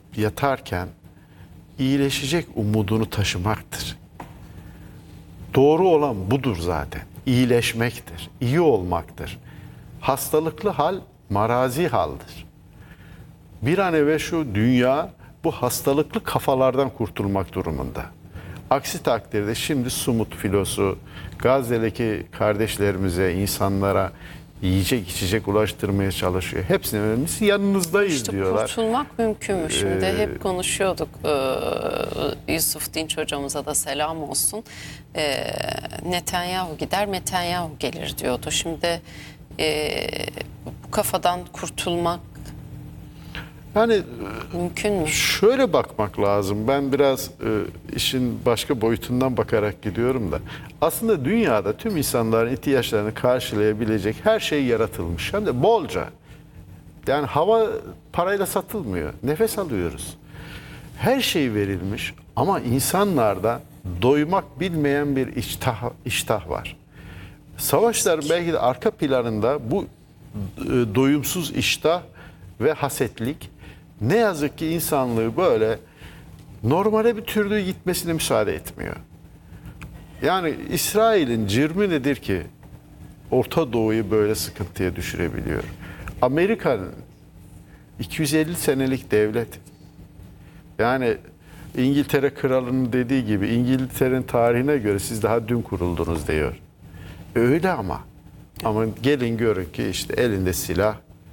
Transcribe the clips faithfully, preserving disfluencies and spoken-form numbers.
yatarken iyileşecek umudunu taşımaktır. Doğru olan budur zaten. İyileşmektir, iyi olmaktır. Hastalıklı hal marazi haldir. Bir an evvel şu dünya bu hastalıklı kafalardan kurtulmak durumunda. Aksi takdirde şimdi Sumut filosu, Gazze'deki kardeşlerimize, insanlara yiyecek içecek ulaştırmaya çalışıyor. Hepsinin önemlisi yanınızdayız İşte diyorlar. kurtulmak mümkün mü? Şimdi Ee, hep konuşuyorduk. Ee, Yusuf Dinç hocamıza da selam olsun. Ee, Netanyahu gider, Netanyahu gelir diyordu. Şimdi e, bu kafadan kurtulmak Yani mümkün mü? şöyle bakmak lazım. Ben biraz e, işin başka boyutundan bakarak gidiyorum da. Aslında dünyada tüm insanların ihtiyaçlarını karşılayabilecek her şey yaratılmış. Hem de bolca. Yani hava parayla satılmıyor. Nefes alıyoruz. Her şey verilmiş ama insanlarda doymak bilmeyen bir iştah, iştah var. Savaşlar belki de arka planında bu e, doyumsuz iştah ve hasetlik ne yazık ki insanlığı böyle normale bir türlü gitmesine müsaade etmiyor. Yani İsrail'in cirmi nedir ki Orta Doğu'yu böyle sıkıntıya düşürebiliyor? Amerika'nın iki yüz elli senelik devlet. Yani İngiltere kralının dediği gibi İngiltere'nin tarihine göre siz daha dün kuruldunuz diyor. Öyle ama. Ama gelin görün ki işte elinde silah,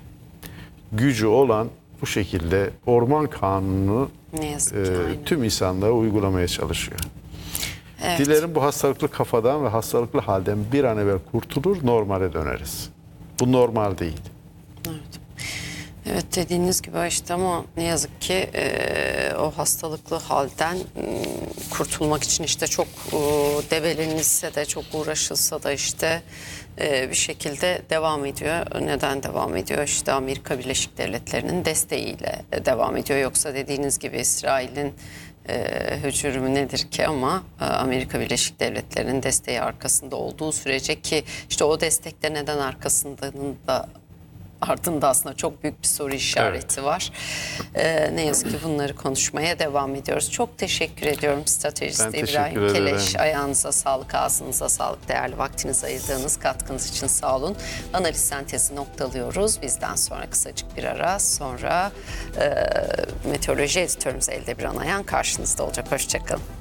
gücü olan bu şekilde orman kanunu Ne yazık ki, e, aynen. tüm insanlara uygulamaya çalışıyor. Evet. Dilerim bu hastalıklı kafadan ve hastalıklı halden bir an evvel kurtulur, normale döneriz. Bu normal değil. Evet. Evet, dediğiniz gibi işte ama ne yazık ki e, o hastalıklı halden m, kurtulmak için işte çok e, debelenilse de çok uğraşılsa da işte e, bir şekilde devam ediyor. Neden devam ediyor? İşte Amerika Birleşik Devletleri'nin desteğiyle devam ediyor. Yoksa dediğiniz gibi İsrail'in e, hücumu nedir ki ama e, Amerika Birleşik Devletleri'nin desteği arkasında olduğu sürece ki işte o destekte neden arkasında'nın da ardında aslında çok büyük bir soru işareti evet. var. Ee, ne yazık ki bunları konuşmaya devam ediyoruz. Çok teşekkür ediyorum stratejist İbrahim Keleş. Ayağınıza sağlık, ağzınıza sağlık. Değerli vaktinizi ayırdığınız katkınız için sağ olun. Analiz sentezi noktalıyoruz. Bizden sonra kısacık bir ara sonra e, meteoroloji editörümüz Elde Bir Anayan karşınızda olacak. Hoşçakalın.